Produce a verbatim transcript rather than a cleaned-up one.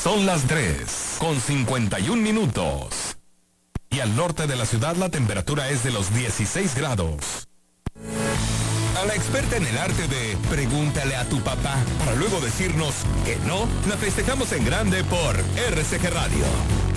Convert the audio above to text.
Son las tres con cincuenta y un minutos. Y al norte de la ciudad la temperatura es de los dieciséis grados. A la experta en el arte de pregúntale a tu papá para luego decirnos que no, la festejamos en grande por R C G Radio.